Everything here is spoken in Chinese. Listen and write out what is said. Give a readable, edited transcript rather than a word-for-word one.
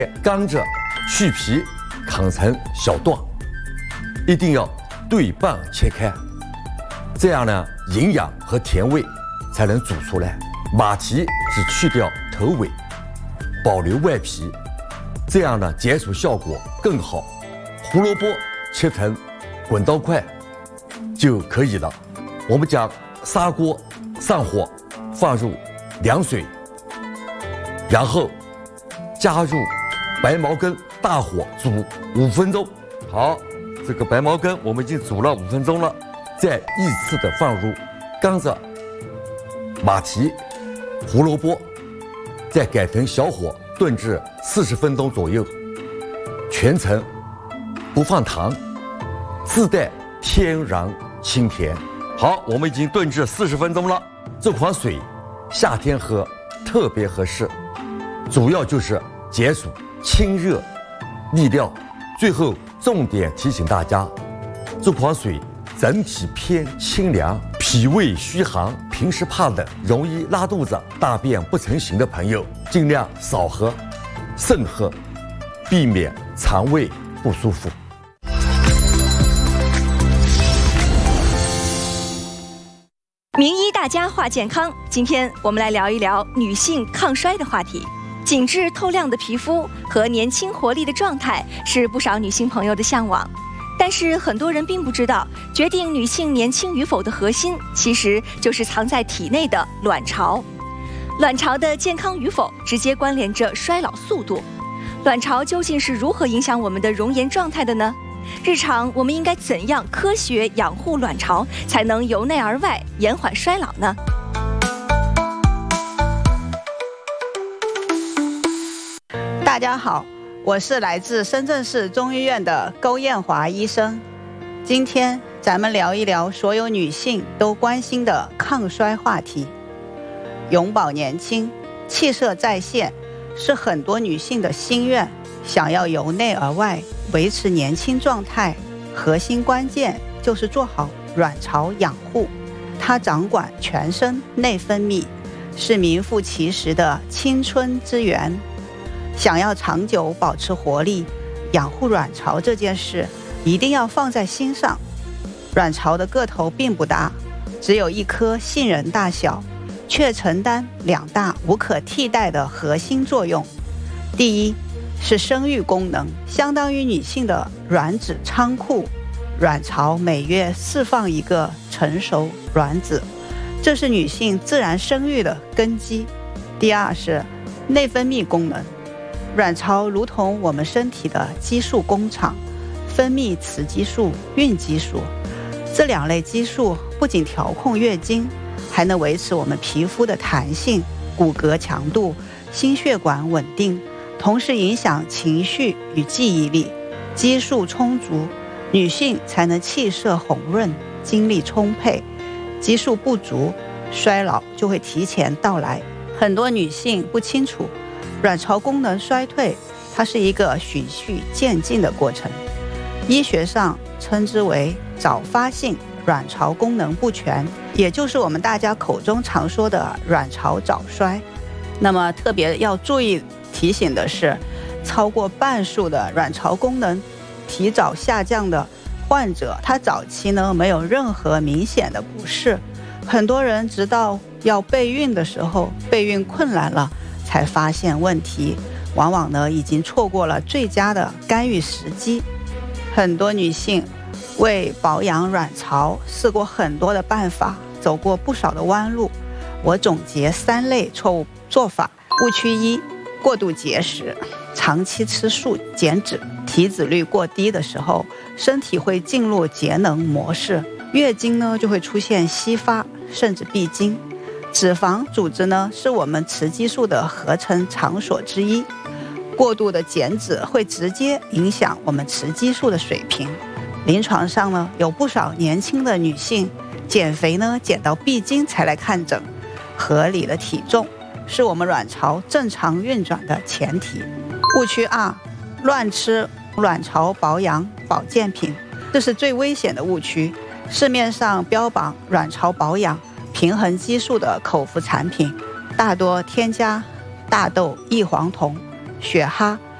刚着去皮，砍成小段，一定要对半切开，这样呢，营养和甜味才能煮出来。马蹄只去掉头尾，保留外皮，这样呢，解暑效果更好。胡萝卜切成滚刀块就可以了。我们将砂锅上火，放入凉水，然后加入白茅根，大火煮5分钟。好，这个白茅根我们已经煮了5分钟了，再依次的放入甘蔗、马蹄、胡萝卜，再改成小火炖至40分钟左右，全程不放糖，自带天然清甜。好，我们已经炖至40分钟了。这款水夏天喝特别合适，主要就是解暑、清热、利尿。最后重点提醒大家，这款水整体偏清凉，脾胃虚寒、平时怕冷、容易拉肚子、大便不成形的朋友尽量少喝，慎喝，避免肠胃不舒服。 名医大家话健康，今天我们来聊一聊女性抗衰的话题。紧致透亮的皮肤和年轻活力的状态是不少女性朋友的向往，但是很多人并不知道，决定女性年轻与否的核心其实就是藏在体内的卵巢。卵巢的健康与否直接关联着衰老速度。卵巢究竟是如何影响我们的容颜状态的呢？日常我们应该怎样科学养护卵巢，才能由内而外延缓衰老呢？ 大家好，我是来自深圳市中医院的勾艳华医生。今天咱们聊一聊所有女性都关心的抗衰话题。永葆年轻，气色再现，是很多女性的心愿。想要由内而外维持年轻状态，核心关键就是做好卵巢养护。它掌管全身内分泌，是名副其实的青春之源。想要长久保持活力，养护卵巢这件事一定要放在心上。卵巢的个头并不大，只有一颗杏仁大小，却承担2大无可替代的核心作用。第一是生育功能，相当于女性的卵子仓库，卵巢每月释放一个成熟卵子，这是女性自然生育的根基。第二是内分泌功能，卵巢如同我们身体的激素工厂，分泌雌激素、孕激素。这2类激素不仅调控月经，还能维持我们皮肤的弹性、骨骼强度、心血管稳定，同时影响情绪与记忆力。激素充足，女性才能气色红润、精力充沛。激素不足，衰老就会提前到来。很多女性不清楚，卵巢功能衰退，它是一个循序渐进的过程。医学上称之为早发性卵巢功能不全，也就是我们大家口中常说的卵巢早衰。那么特别要注意提醒的是，超过半数的卵巢功能提早下降的患者，他早期呢没有任何明显的不适，很多人直到要备孕的时候，备孕困难了才发现问题，往往呢已经错过了最佳的干预时机。很多女性为保养卵巢试过很多的办法，走过不少的弯路。我总结3类错误做法。误区1：过度节食，长期吃素减脂，体脂率过低的时候，身体会进入节能模式，月经呢就会出现稀发甚至闭经。脂肪组织呢是我们雌激素的合成场所之一，过度的减脂会直接影响我们雌激素的水平。临床上呢有不少年轻的女性减肥呢减到闭经才来看诊。合理的体重是我们卵巢正常运转的前提。误区2：乱吃卵巢保养保健品，这是最危险的误区。市面上标榜卵巢保养、平衡激素的口服产品，大多添加大豆异黄酮、雪蛤、